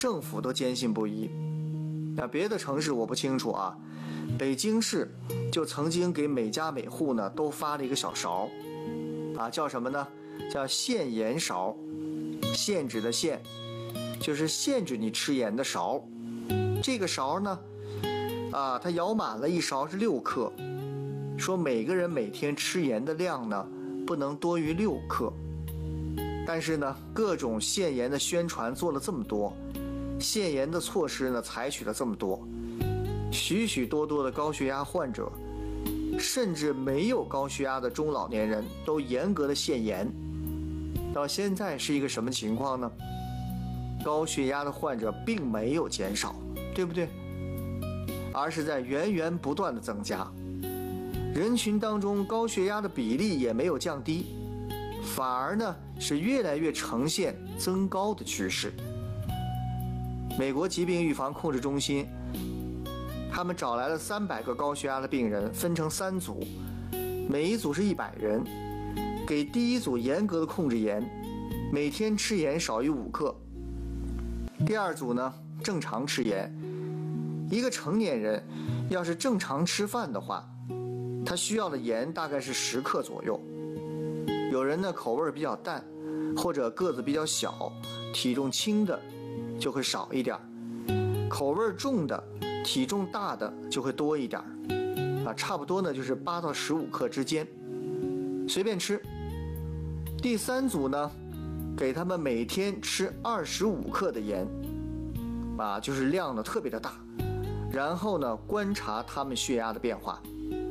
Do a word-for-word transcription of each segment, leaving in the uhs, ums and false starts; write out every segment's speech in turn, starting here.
政府都坚信不疑。那别的城市我不清楚啊，北京市就曾经给每家每户呢都发了一个小勺啊，叫什么呢？叫限盐勺。限制的限就是限制你吃盐的勺。这个勺呢啊，它舀满了一勺是六克，说每个人每天吃盐的量呢不能多于六克。但是呢，各种限盐的宣传做了这么多，限盐的措施呢采取了这么多，许许多多的高血压患者，甚至没有高血压的中老年人都严格的限盐。到现在是一个什么情况呢？高血压的患者并没有减少，对不对？而是在源源不断的增加。人群当中高血压的比例也没有降低，反而呢是越来越呈现增高的趋势。美国疾病预防控制中心他们找来了三百个高血压的病人，分成三组，每一组是一百人，给第一组严格的控制盐，每天吃盐少于五克。第二组呢正常吃盐，一个成年人要是正常吃饭的话，他需要的盐大概是十克左右。有人呢口味比较淡，或者个子比较小，体重轻的就会少一点，口味重的体重大的就会多一点啊，差不多呢就是八到十五克之间，随便吃。第三组呢给他们每天吃二十五克的盐啊，就是量呢特别的大，然后呢观察他们血压的变化。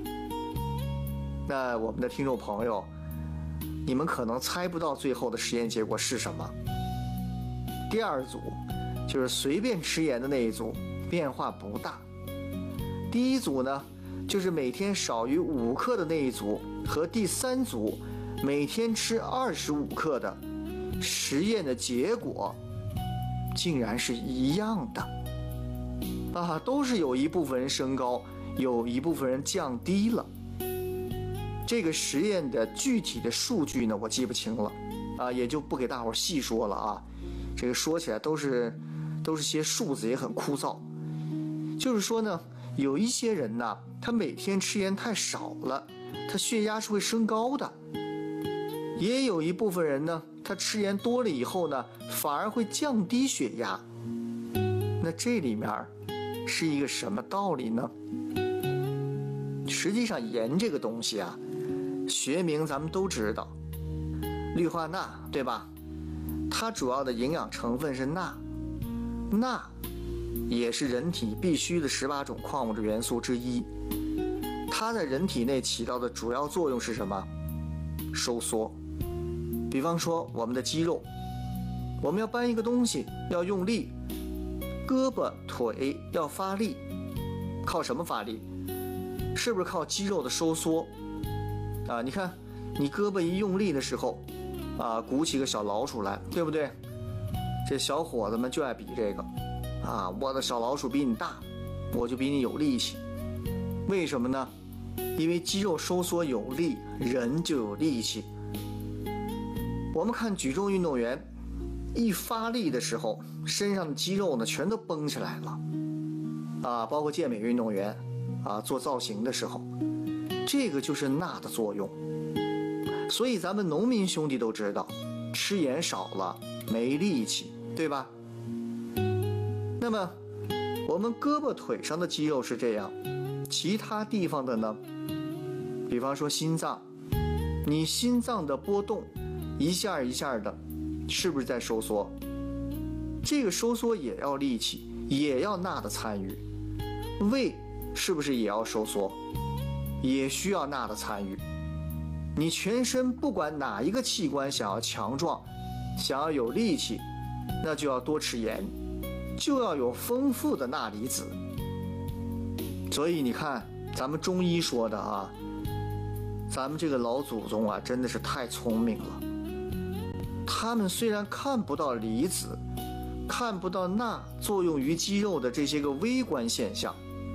那我们的听众朋友，你们可能猜不到最后的实验结果是什么。第二组就是随便吃盐的那一组，变化不大。第一组呢就是每天少于五克的那一组，和第三组每天吃二十五克的，实验的结果竟然是一样的啊，都是有一部分人升高，有一部分人降低了。这个实验的具体的数据呢我记不清了啊，也就不给大伙细说了啊，这个说起来都是都是些数字，也很枯燥。就是说呢，有一些人呢他每天吃盐太少了，他血压是会升高的。也有一部分人呢他吃盐多了以后呢反而会降低血压。那这里面是一个什么道理呢？实际上盐这个东西啊，学名咱们都知道，氯化钠，对吧？它主要的营养成分是钠，钠也是人体必须的十八种矿物质元素之一。它在人体内起到的主要作用是什么？收缩。比方说我们的肌肉，我们要搬一个东西要用力，胳膊腿要发力，靠什么发力？是不是靠肌肉的收缩啊？你看你胳膊一用力的时候啊，鼓起个小老鼠来，对不对？这小伙子们就爱比这个啊，我的小老鼠比你大，我就比你有力气。为什么呢？因为肌肉收缩有力，人就有力气。我们看举重运动员一发力的时候，身上的肌肉呢全都绷起来了啊，包括健美运动员啊做造型的时候，这个就是钠的作用。所以咱们农民兄弟都知道，吃盐少了没力气，对吧？那么我们胳膊腿上的肌肉是这样，其他地方的呢？比方说心脏，你心脏的波动一下一下的，是不是在收缩？这个收缩也要力气，也要钠的参与。胃是不是也要收缩？也需要钠的参与。你全身不管哪一个器官想要强壮，想要有力气，那就要多吃盐，就要有丰富的钠离子。所以你看咱们中医说的啊，咱们这个老祖宗啊真的是太聪明了。他们虽然看不到离子，看不到钠作用于肌肉的这些个微观现象，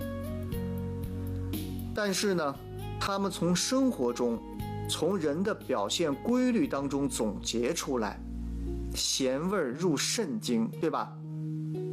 但是呢他们从生活中，从人的表现规律当中总结出来，咸味入肾经，对吧？